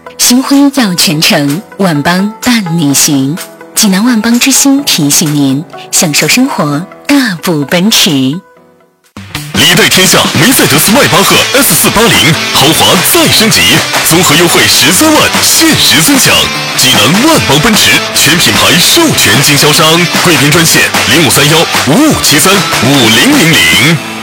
新婚要全程，万邦伴你行。济南万邦之星提醒您，享受生活大步奔驰。 礼对天下梅赛德斯迈巴赫 S480 豪华再升级，综合优惠13万，限时尊享。济南万邦奔驰全品牌授权经销商，贵宾专线053155735000。